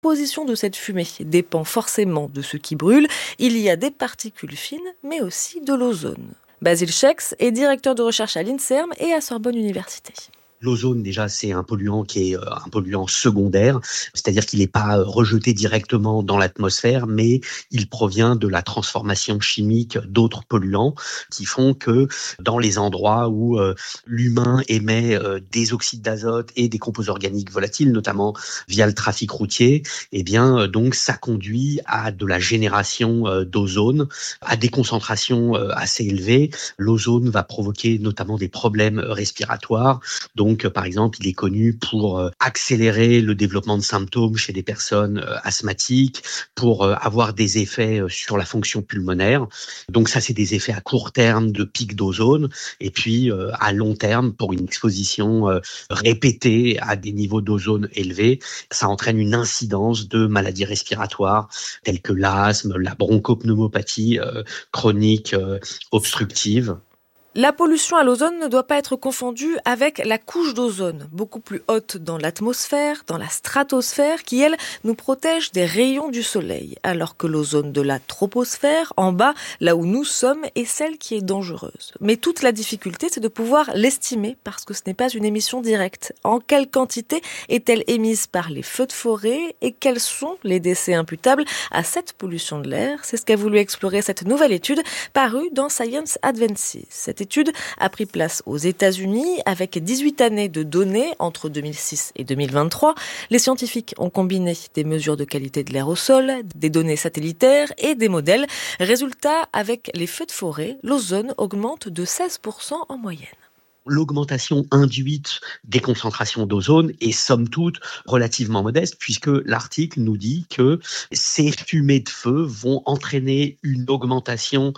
composition de cette fumée dépend forcément de ce qui brûle. Il y a des particules fines, mais aussi de l'ozone. Basil Schex est directeur de recherche à l'INSERM et à Sorbonne Université. L'ozone, déjà, c'est un polluant qui est un polluant secondaire, c'est-à-dire qu'il n'est pas rejeté directement dans l'atmosphère, mais il provient de la transformation chimique d'autres polluants qui font que dans les endroits où l'humain émet des oxydes d'azote et des composés organiques volatiles, notamment via le trafic routier, eh bien, donc, ça conduit à de la génération d'ozone, à des concentrations assez élevées. L'ozone va provoquer notamment des problèmes respiratoires. Donc, par exemple, il est connu pour accélérer le développement de symptômes chez des personnes asthmatiques, pour avoir des effets sur la fonction pulmonaire. Donc ça, c'est des effets à court terme de pic d'ozone, et puis à long terme, pour une exposition répétée à des niveaux d'ozone élevés, ça entraîne une incidence de maladies respiratoires telles que l'asthme, la bronchopneumopathie chronique obstructive. La pollution à l'ozone ne doit pas être confondue avec la couche d'ozone, beaucoup plus haute dans l'atmosphère, dans la stratosphère, qui, elle, nous protège des rayons du soleil, alors que l'ozone de la troposphère, en bas, là où nous sommes, est celle qui est dangereuse. Mais toute la difficulté, c'est de pouvoir l'estimer, parce que ce n'est pas une émission directe. En quelle quantité est-elle émise par les feux de forêt et quels sont les décès imputables à cette pollution de l'air? C'est ce qu'a voulu explorer cette nouvelle étude parue dans Science Advances. Cette étude a pris place aux États-Unis avec 18 années de données entre 2006 et 2023. Les scientifiques ont combiné des mesures de qualité de l'air au sol, des données satellitaires et des modèles. Résultat, avec les feux de forêt, l'ozone augmente de 16% en moyenne. L'augmentation induite des concentrations d'ozone est somme toute relativement modeste, puisque l'article nous dit que ces fumées de feu vont entraîner une augmentation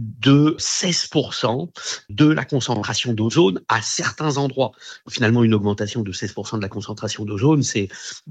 de 16% de la concentration d'ozone à certains endroits. Finalement, une augmentation de 16% de la concentration d'ozone, c'est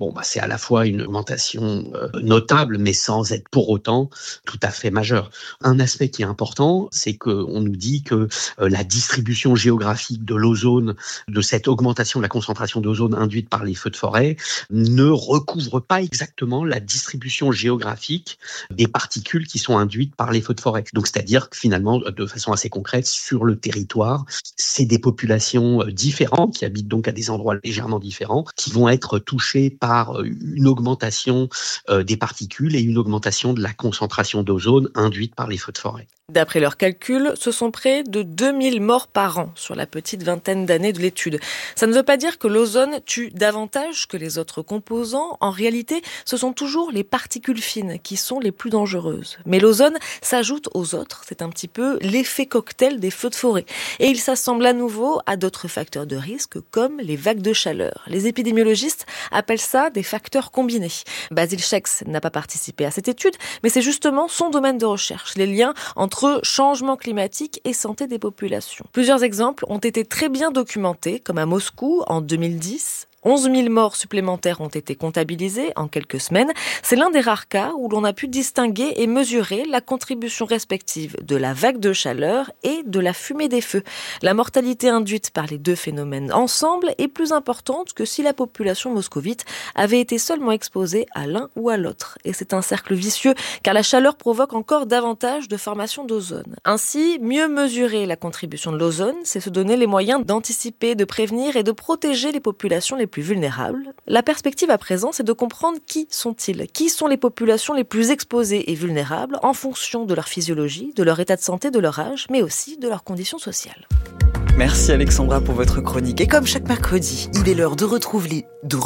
à la fois une augmentation notable, mais sans être pour autant tout à fait majeure. Un aspect qui est important, c'est qu'on nous dit que la distribution géographique de l'ozone, de cette augmentation de la concentration d'ozone induite par les feux de forêt, ne recouvre pas exactement la distribution géographique des particules qui sont induites par les feux de forêt. Donc, c'est-à-dire que finalement, de façon assez concrète, sur le territoire, c'est des populations différentes qui habitent donc à des endroits légèrement différents qui vont être touchées par une augmentation des particules et une augmentation de la concentration d'ozone induite par les feux de forêt. D'après leurs calculs, ce sont près de 2000 morts par an sur la petite vingtaine d'années de l'étude. Ça ne veut pas dire que l'ozone tue davantage que les autres composants. En réalité, ce sont toujours les particules fines qui sont les plus dangereuses. Mais l'ozone s'ajoute aux autres. C'est un petit peu l'effet cocktail des feux de forêt. Et il s'assemble à nouveau à d'autres facteurs de risque comme les vagues de chaleur. Les épidémiologistes appellent ça des facteurs combinés. Basil Schex n'a pas participé à cette étude, mais c'est justement son domaine de recherche, les liens entre changement climatique et santé des populations. Plusieurs exemples ont été très bien documentés, comme à Moscou en 2010. 11 000 morts supplémentaires ont été comptabilisés en quelques semaines. C'est l'un des rares cas où l'on a pu distinguer et mesurer la contribution respective de la vague de chaleur et de la fumée des feux. La mortalité induite par les deux phénomènes ensemble est plus importante que si la population moscovite avait été seulement exposée à l'un ou à l'autre. Et c'est un cercle vicieux car la chaleur provoque encore davantage de formation d'ozone. Ainsi, mieux mesurer la contribution de l'ozone, c'est se donner les moyens d'anticiper, de prévenir et de protéger les populations les plus vulnérables. La perspective à présent, c'est de comprendre qui sont-ils, qui sont les populations les plus exposées et vulnérables en fonction de leur physiologie, de leur état de santé, de leur âge, mais aussi de leurs conditions sociales. Merci Alexandra pour votre chronique. Et comme chaque mercredi, il est l'heure de retrouver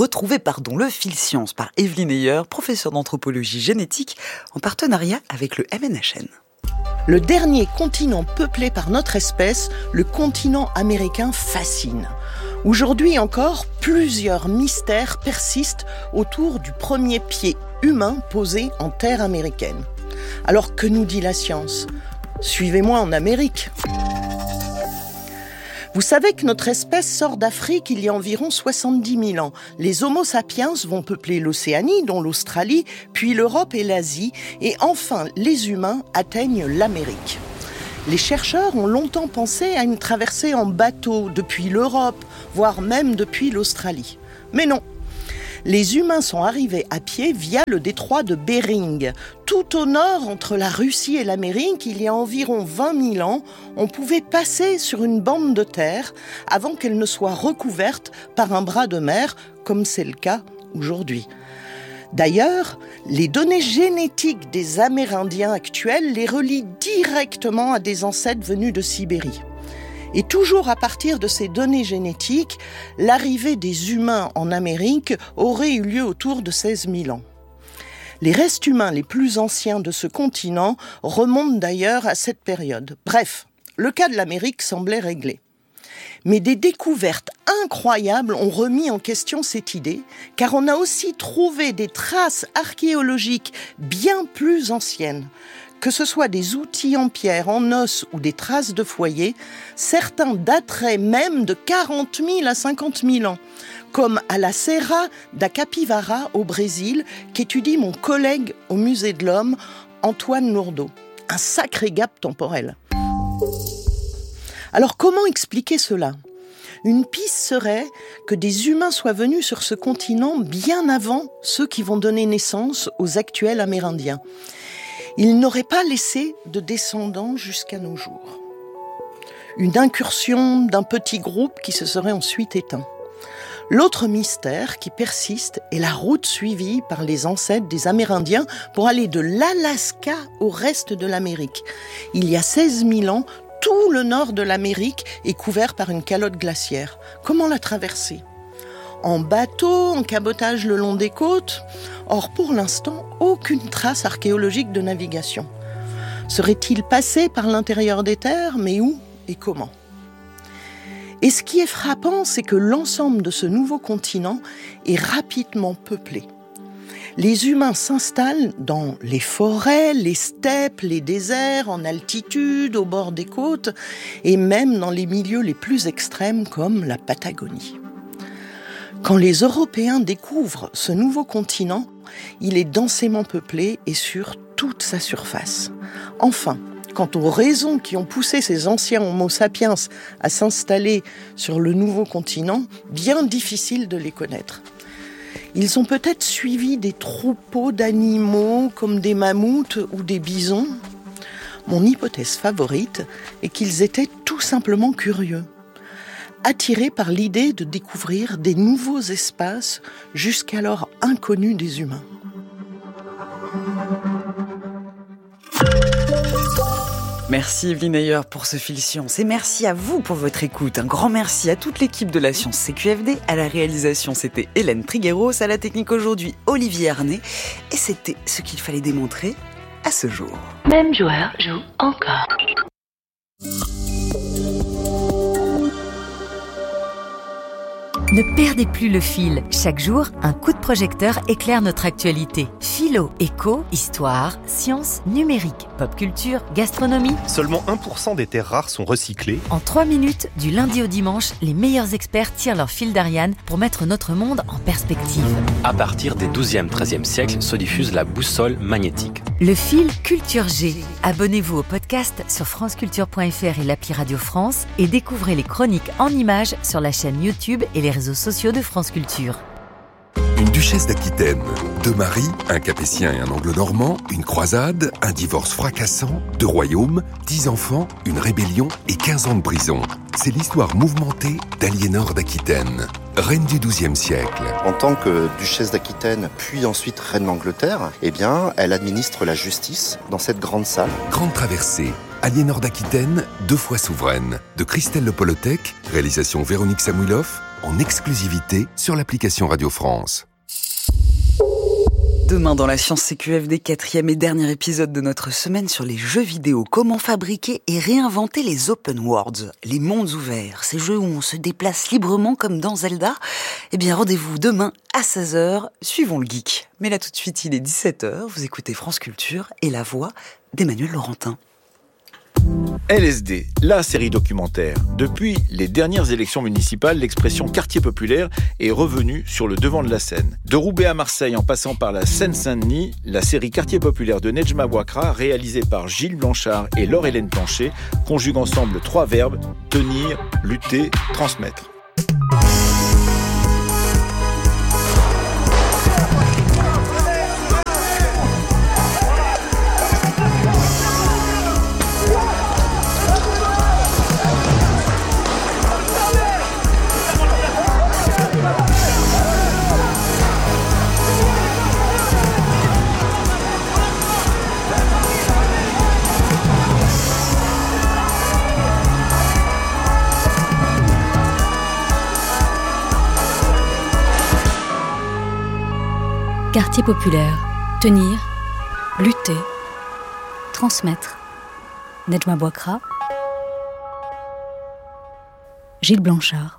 le fil science par Evelyne Heyer, professeure d'anthropologie génétique, en partenariat avec le MNHN. Le dernier continent peuplé par notre espèce, le continent américain, fascine. Aujourd'hui encore, plusieurs mystères persistent autour du premier pied humain posé en terre américaine. Alors que nous dit la science ? Suivez-moi en Amérique. Vous savez que notre espèce sort d'Afrique il y a environ 70 000 ans. Les Homo sapiens vont peupler l'Océanie, dont l'Australie, puis l'Europe et l'Asie, et enfin les humains atteignent l'Amérique. Les chercheurs ont longtemps pensé à une traversée en bateau depuis l'Europe, voire même depuis l'Australie. Mais non. Les humains sont arrivés à pied via le détroit de Bering. Tout au nord, entre la Russie et l'Amérique, il y a environ 20 000 ans, on pouvait passer sur une bande de terre avant qu'elle ne soit recouverte par un bras de mer, comme c'est le cas aujourd'hui. D'ailleurs, les données génétiques des Amérindiens actuels les relient directement à des ancêtres venus de Sibérie. Et toujours à partir de ces données génétiques, l'arrivée des humains en Amérique aurait eu lieu autour de 16 000 ans. Les restes humains les plus anciens de ce continent remontent d'ailleurs à cette période. Bref, le cas de l'Amérique semblait réglé. Mais des découvertes incroyables ont remis en question cette idée, car on a aussi trouvé des traces archéologiques bien plus anciennes. Que ce soit des outils en pierre, en os ou des traces de foyer, certains dateraient même de 40 000 à 50 000 ans, comme à la Serra da Capivara au Brésil, qu'étudie mon collègue au Musée de l'Homme, Antoine Lourdeau. Un sacré gap temporel. Alors comment expliquer cela ? Une piste serait que des humains soient venus sur ce continent bien avant ceux qui vont donner naissance aux actuels Amérindiens. Ils n'auraient pas laissé de descendants jusqu'à nos jours. Une incursion d'un petit groupe qui se serait ensuite éteint. L'autre mystère qui persiste est la route suivie par les ancêtres des Amérindiens pour aller de l'Alaska au reste de l'Amérique. Il y a 16 000 ans, tout le nord de l'Amérique est couvert par une calotte glaciaire. Comment la traverser ? En bateau, en cabotage le long des côtes ? Or, pour l'instant, aucune trace archéologique de navigation. Serait-il passé par l'intérieur des terres ? Mais où et comment ? Et ce qui est frappant, c'est que l'ensemble de ce nouveau continent est rapidement peuplé. Les humains s'installent dans les forêts, les steppes, les déserts, en altitude, au bord des côtes, et même dans les milieux les plus extrêmes comme la Patagonie. Quand les Européens découvrent ce nouveau continent, il est densément peuplé et sur toute sa surface. Enfin, quant aux raisons qui ont poussé ces anciens Homo sapiens à s'installer sur le nouveau continent, bien difficile de les connaître. Ils ont peut-être suivi des troupeaux d'animaux comme des mammouths ou des bisons. Mon hypothèse favorite est qu'ils étaient tout simplement curieux, attirés par l'idée de découvrir des nouveaux espaces jusqu'alors inconnus des humains. Merci Evelyne Ayer pour ce fil science et merci à vous pour votre écoute. Un grand merci à toute l'équipe de la Science CQFD. À la réalisation, c'était Hélène Trigueros, à la technique aujourd'hui, Olivier Arnay. Et c'était ce qu'il fallait démontrer à ce jour. Même joueur joue encore. Ne perdez plus le fil. Chaque jour, un coup de projecteur éclaire notre actualité. Philo, éco, histoire, sciences, numérique, pop culture, gastronomie. Seulement 1% des terres rares sont recyclées. En 3 minutes, du lundi au dimanche, les meilleurs experts tirent leur fil d'Ariane pour mettre notre monde en perspective. À partir des 12e, 13e siècles se diffuse la boussole magnétique. Le fil Culture G. Abonnez-vous au podcast sur franceculture.fr et l'appli Radio France et découvrez les chroniques en images sur la chaîne YouTube et les réseaux sociaux de France Culture. Une duchesse d'Aquitaine, 2 maris, un capétien et un anglo-normand, une croisade, un divorce fracassant, 2 royaumes, 10 enfants, une rébellion et 15 ans de prison. C'est l'histoire mouvementée d'Aliénor d'Aquitaine, reine du XIIe siècle. En tant que duchesse d'Aquitaine, puis ensuite reine d'Angleterre, elle administre la justice dans cette grande salle. Grande traversée, Aliénor d'Aquitaine, 2 fois souveraine, de Christelle Le Polotec, réalisation Véronique Samouilov, en exclusivité sur l'application Radio France. Demain dans la Science CQFD, 4e et dernier épisode de notre semaine sur les jeux vidéo. Comment fabriquer et réinventer les open worlds, les mondes ouverts, ces jeux où on se déplace librement comme dans Zelda. Eh bien, rendez-vous demain à 16h, suivons le geek. Mais là tout de suite, il est 17h, vous écoutez France Culture et la voix d'Emmanuel Laurentin. LSD, la série documentaire. Depuis les dernières élections municipales, l'expression quartier populaire est revenue sur le devant de la scène. De Roubaix à Marseille en passant par la Seine-Saint-Denis, la série Quartier populaire de Nedjma Bouakra, réalisée par Gilles Blanchard et Laure-Hélène Plancher, conjugue ensemble 3 verbes, tenir, lutter, transmettre. Quartier populaire. Tenir, lutter, transmettre. Nedjma Bouakra, Gilles Blanchard.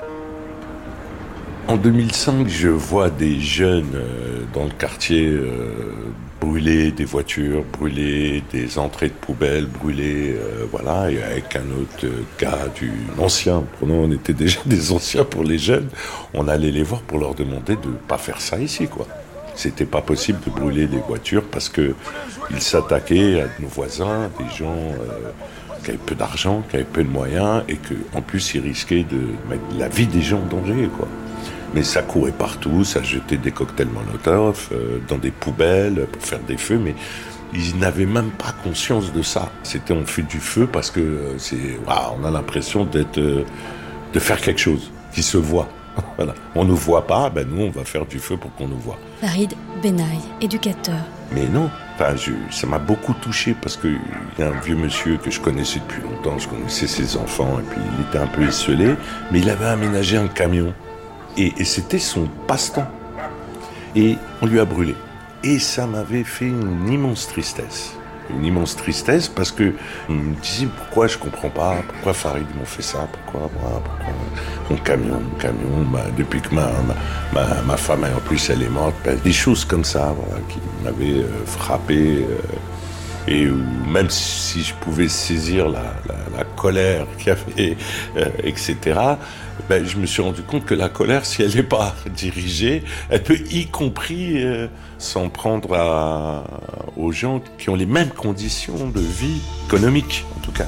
En 2005, je vois des jeunes dans le quartier brûler des voitures, brûler des entrées de poubelles, brûler, voilà, et avec un autre gars ancien. Pour nous, on était déjà des anciens pour les jeunes. On allait les voir pour leur demander de pas faire ça ici, quoi. C'était pas possible de brûler des voitures parce que ils s'attaquaient à nos voisins, des gens qui avaient peu d'argent, qui avaient peu de moyens, et que, en plus, ils risquaient de mettre la vie des gens en danger, quoi. Mais ça courait partout, ça jetait des cocktails Molotov dans des poubelles pour faire des feux, mais ils n'avaient même pas conscience de ça. C'était on fait du feu parce que on a l'impression de faire quelque chose qui se voit. Voilà. On ne nous voit pas, nous on va faire du feu pour qu'on nous voit. Farid Benaï, éducateur. Mais non, ça m'a beaucoup touché parce qu'il y a un vieux monsieur que je connaissais depuis longtemps, je connaissais ses enfants et puis il était un peu esselé, mais il avait aménagé un camion. Et c'était son passe-temps. Et on lui a brûlé. Et ça m'avait fait une immense tristesse. Une immense tristesse parce que je me disais pourquoi je comprends pas, pourquoi Farid m'ont fait ça, pourquoi mon camion, depuis que ma femme en plus elle est morte, des choses comme ça voilà, qui m'avaient frappé. Et où, même si je pouvais saisir la colère qu'il y avait, etc., je me suis rendu compte que la colère, si elle n'est pas dirigée, elle peut y compris s'en prendre aux gens qui ont les mêmes conditions de vie économique, en tout cas.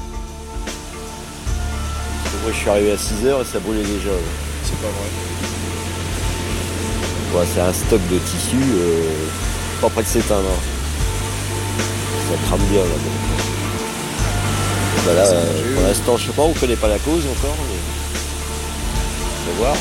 Moi, je suis arrivé à 6h et ça brûlait déjà. C'est pas vrai. Ouais, c'est un stock de tissu pas près de s'éteindre. Ça crame bien là. Pour l'instant, je sais pas, on connaît pas la cause encore, mais on va voir.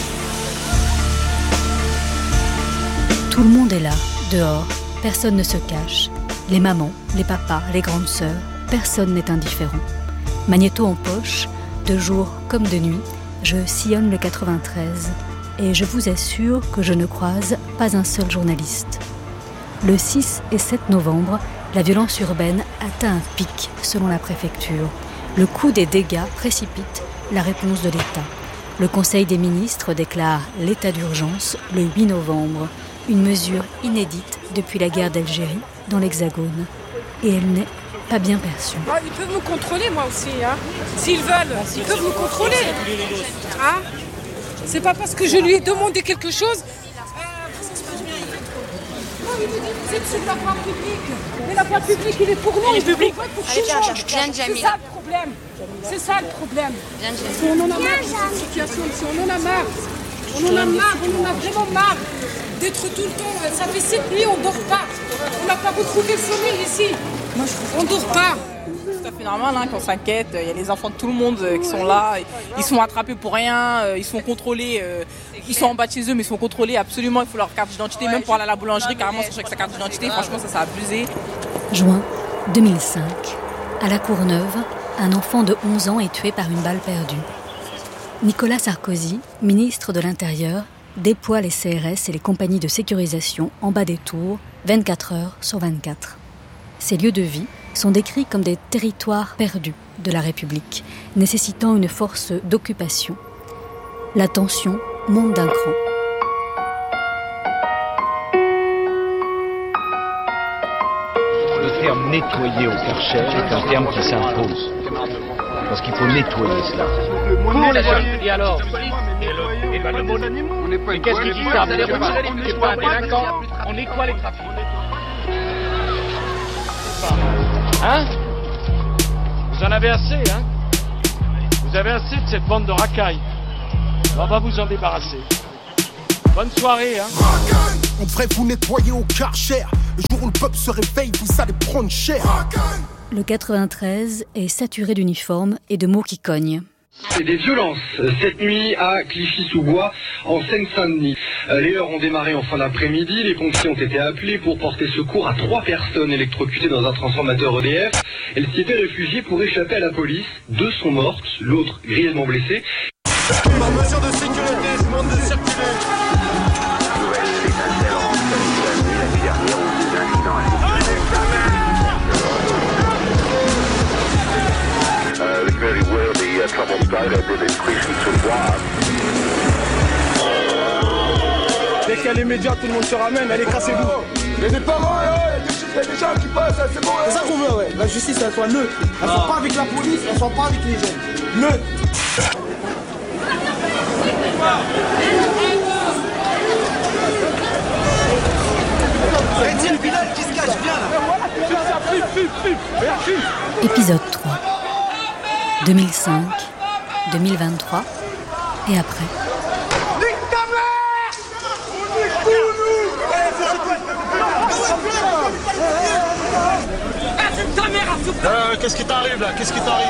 Tout le monde est là, dehors. Personne ne se cache. Les mamans, les papas, les grandes sœurs, personne n'est indifférent. Magnéto en poche, de jour comme de nuit, je sillonne le 93 et je vous assure que je ne croise pas un seul journaliste. Le 6 et 7 novembre, la violence urbaine atteint un pic selon la préfecture. Le coût des dégâts précipite la réponse de l'État. Le Conseil des ministres déclare l'état d'urgence le 8 novembre, une mesure inédite depuis la guerre d'Algérie dans l'Hexagone. Et elle n'est pas bien perçue. Ils peuvent nous contrôler, moi aussi. S'ils veulent, ils peuvent nous contrôler. C'est pas parce que je lui ai demandé quelque chose. C'est de la voie publique. Mais la voie publique, il est pour nous. Il est public. Pour tout le monde. C'est ça le problème. C'est ça le problème. On en a marre de cette situation ici. On en a marre. On en a vraiment marre d'être tout le temps. Ça fait 7 nuits, on ne dort pas. On n'a pas retrouvé le sommeil ici. On ne dort pas. C'est tout à fait normal qu'on s'inquiète. Il y a les enfants de tout le monde qui sont là. Ils sont attrapés pour rien. Ils sont contrôlés. Ils sont en bas de chez eux, mais ils sont contrôlés absolument. Il faut leur carte d'identité. Même pour aller à la boulangerie, carrément, c'est avec sa carte d'identité. Franchement, ça a abusé. Juin 2005. À La Courneuve, un enfant de 11 ans est tué par une balle perdue. Nicolas Sarkozy, ministre de l'Intérieur, déploie les CRS et les compagnies de sécurisation en bas des tours, 24 heures sur 24. Ces lieux de vie sont décrits comme des territoires perdus de la République, nécessitant une force d'occupation. La tension monte d'un cran. Le terme nettoyer au Karcher est un terme qui s'impose. Parce qu'il faut nettoyer cela. Pour les jeunes, et alors le mot animaux. Mais qu'est-ce qui dit ça? C'est pas un délinquant. On nettoie les trafics. Hein? Vous en avez assez, hein? Vous avez assez de cette bande de racailles. On va vous en débarrasser. Bonne soirée, hein? On devrait vous nettoyer au Karcher. Le jour où le peuple se réveille, vous allez prendre cher. Le 93 est saturé d'uniformes et de mots qui cognent. C'est des violences cette nuit à Clichy-sous-Bois, en Seine-Saint-Denis. Les heures ont démarré en fin d'après-midi. Les pompiers ont été appelés pour porter secours à 3 personnes électrocutées dans un transformateur EDF. Elles s'y étaient réfugiées pour échapper à la police. 2 sont mortes, l'autre grièvement blessée. Par mesure de sécurité, je demande de circuler. médias, tout le monde se ramène, allez, cassez-vous. Il y a des parents, il y a des gens qui passent, c'est bon. C'est ça qu'on veut, ouais. La justice, elle soit neutre. Elle soit pas avec la police, elle soit pas avec les jeunes. Neutre. Épisode 3. 2005, 2023 et après. Qu'est-ce qui t'arrive là? Qu'est-ce qui t'arrive?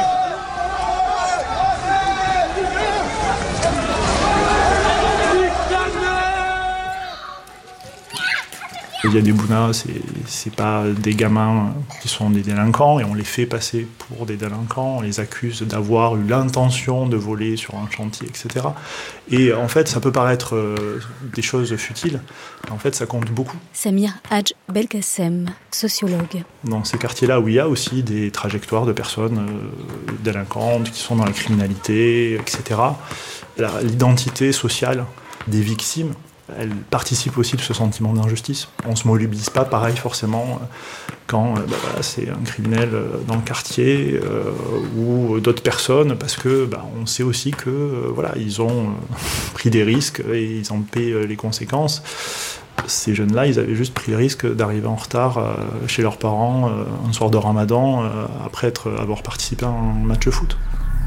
Il y a des bounas, c'est pas des gamins qui sont des délinquants et on les fait passer pour des délinquants, on les accuse d'avoir eu l'intention de voler sur un chantier, etc. Et en fait, ça peut paraître des choses futiles, mais en fait, ça compte beaucoup. Samir Hadj Belkacem, sociologue. Dans ces quartiers-là où il y a aussi des trajectoires de personnes délinquantes qui sont dans la criminalité, etc., l'identité sociale des victimes, elle participe aussi de ce sentiment d'injustice. On ne se mobilise pas pareil forcément quand c'est un criminel dans le quartier ou d'autres personnes, parce que on sait aussi que ils ont pris des risques et ils en paient les conséquences. Ces jeunes-là, ils avaient juste pris le risque d'arriver en retard chez leurs parents un soir de Ramadan après avoir participé à un match de foot.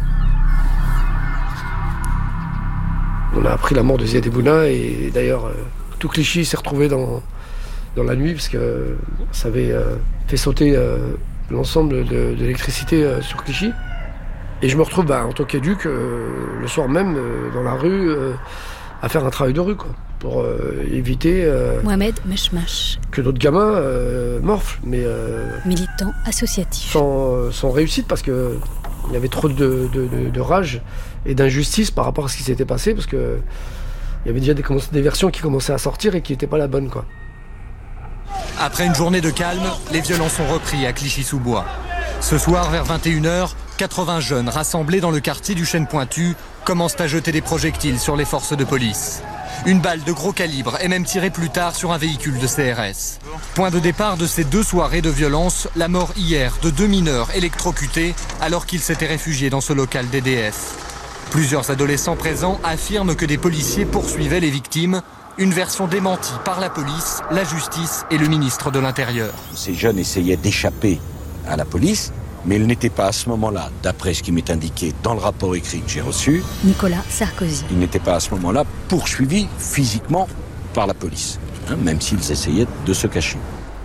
On a appris la mort de Ziad Ebouna et d'ailleurs tout Clichy s'est retrouvé dans la nuit parce que ça avait fait sauter l'ensemble de l'électricité sur Clichy. Et je me retrouve en tant qu'éduc le soir même dans la rue à faire un travail de rue pour éviter Mohamed Meshmash, que d'autres gamins morflent, mais militant associatif. Sans réussite parce que il y avait trop de rage et d'injustice par rapport à ce qui s'était passé, parce que il y avait déjà des versions qui commençaient à sortir et qui n'étaient pas la bonne, Après une journée de calme, les violences ont repris à Clichy-sous-Bois. Ce soir, vers 21h, 80 jeunes rassemblés dans le quartier du Chêne-Pointu commencent à jeter des projectiles sur les forces de police. Une balle de gros calibre est même tirée plus tard sur un véhicule de CRS. Point de départ de ces 2 soirées de violence, la mort hier de 2 mineurs électrocutés alors qu'ils s'étaient réfugiés dans ce local d'EDF. Plusieurs adolescents présents affirment que des policiers poursuivaient les victimes, une version démentie par la police, la justice et le ministre de l'Intérieur. Ces jeunes essayaient d'échapper à la police, mais ils n'étaient pas à ce moment-là, d'après ce qui m'est indiqué dans le rapport écrit que j'ai reçu, Nicolas Sarkozy. Ils n'étaient pas à ce moment-là poursuivis physiquement par la police, même s'ils essayaient de se cacher.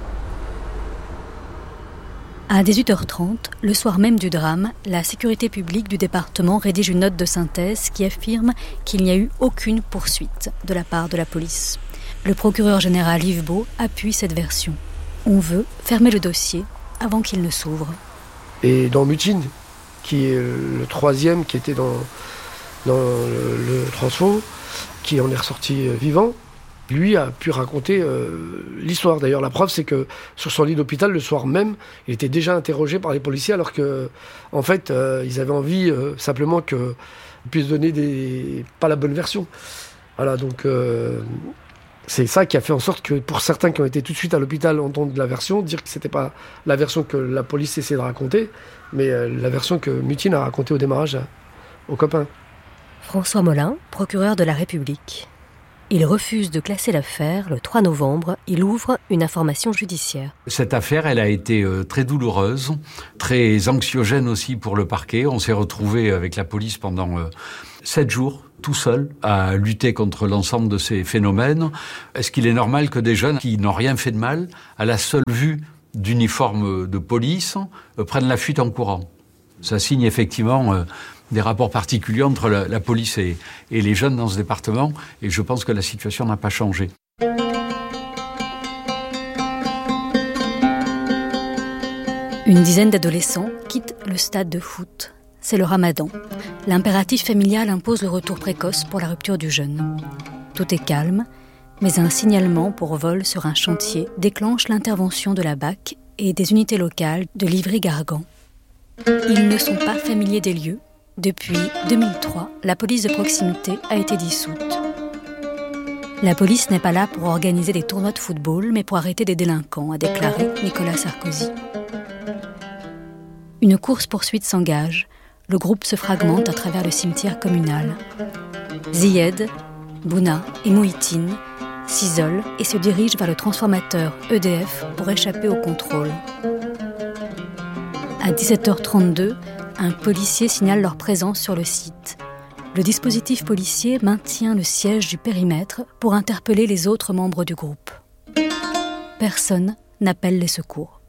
À 18h30, le soir même du drame, la sécurité publique du département rédige une note de synthèse qui affirme qu'il n'y a eu aucune poursuite de la part de la police. Le procureur général Yves Beau appuie cette version. On veut fermer le dossier avant qu'il ne s'ouvre. Et dans Mutine, qui est le 3e qui était dans le transfo, qui en est ressorti vivant, lui a pu raconter l'histoire. D'ailleurs, la preuve, c'est que sur son lit d'hôpital, le soir même, il était déjà interrogé par les policiers, alors que, en fait, ils avaient envie simplement qu'ils puissent donner pas la bonne version. Voilà, donc c'est ça qui a fait en sorte que, pour certains qui ont été tout de suite à l'hôpital entendre la version, dire que c'était pas la version que la police essayait de raconter, mais la version que Mutine a racontée au démarrage aux copains. François Molin, procureur de la République. Il refuse de classer l'affaire. Le 3 novembre, il ouvre une information judiciaire. Cette affaire, elle a été très douloureuse, très anxiogène aussi pour le parquet. On s'est retrouvé avec la police pendant 7 jours, tout seul, à lutter contre l'ensemble de ces phénomènes. Est-ce qu'il est normal que des jeunes qui n'ont rien fait de mal, à la seule vue d'uniforme de police, prennent la fuite en courant? Ça signe effectivement des rapports particuliers entre la police et les jeunes dans ce département, et je pense que la situation n'a pas changé. Une dizaine d'adolescents quittent le stade de foot. C'est le Ramadan. L'impératif familial impose le retour précoce pour la rupture du jeûne. Tout est calme, mais un signalement pour vol sur un chantier déclenche l'intervention de la BAC et des unités locales de Livry-Gargan. Ils ne sont pas familiers des lieux. Depuis 2003, la police de proximité a été dissoute. La police n'est pas là pour organiser des tournois de football, mais pour arrêter des délinquants, a déclaré Nicolas Sarkozy. Une course-poursuite s'engage. Le groupe se fragmente à travers le cimetière communal. Zied, Bouna et Mouhitine s'isolent et se dirigent vers le transformateur EDF pour échapper au contrôle. À 17h32, un policier signale leur présence sur le site. Le dispositif policier maintient le siège du périmètre pour interpeller les autres membres du groupe. Personne n'appelle les secours.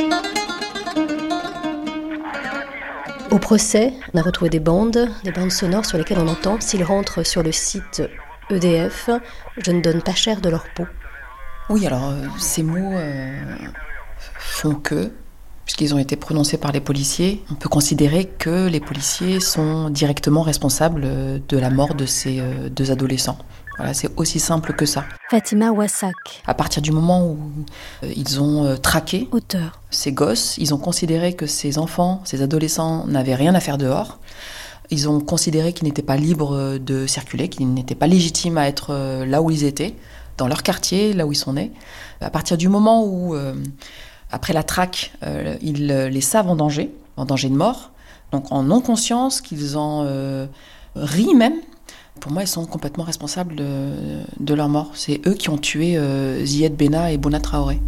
Au procès, on a retrouvé des bandes sonores sur lesquelles on entend « S'ils rentrent sur le site EDF, je ne donne pas cher de leur peau ». Oui, alors ces mots font que, puisqu'ils ont été prononcés par les policiers, on peut considérer que les policiers sont directement responsables de la mort de ces 2 adolescents. Voilà, c'est aussi simple que ça. Fatima Wassak. À partir du moment où ils ont traqué Auteur. Ces gosses, ils ont considéré que ces enfants, ces adolescents n'avaient rien à faire dehors. Ils ont considéré qu'ils n'étaient pas libres de circuler, qu'ils n'étaient pas légitimes à être là où ils étaient, dans leur quartier, là où ils sont nés. À partir du moment où... Après la traque, ils les savent en danger de mort, donc en non-conscience, qu'ils en rient même. Pour moi, ils sont complètement responsables de leur mort. C'est eux qui ont tué Zied Benna et Bouna Traoré.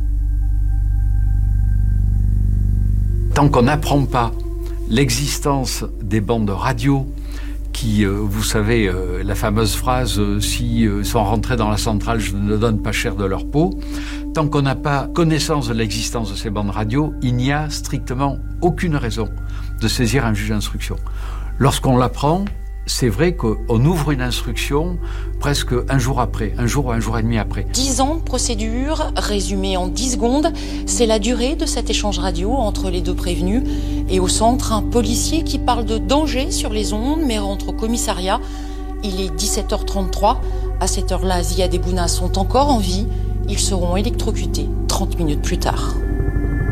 Tant qu'on n'apprend pas l'existence des bandes radio, qui, vous savez, la fameuse phrase « s'ils sont rentrés dans la centrale, je ne donne pas cher de leur peau », tant qu'on n'a pas connaissance de l'existence de ces bandes radio, il n'y a strictement aucune raison de saisir un juge d'instruction. Lorsqu'on l'apprend, c'est vrai qu'on ouvre une instruction presque un jour après, un jour ou un jour et demi après. 10 ans de procédure, résumé en 10 secondes, c'est la durée de cet échange radio entre les 2 prévenus. Et au centre, un policier qui parle de danger sur les ondes, mais rentre au commissariat. Il est 17h33. À cette heure-là, Ziad et Bouna sont encore en vie. Ils seront électrocutés 30 minutes plus tard.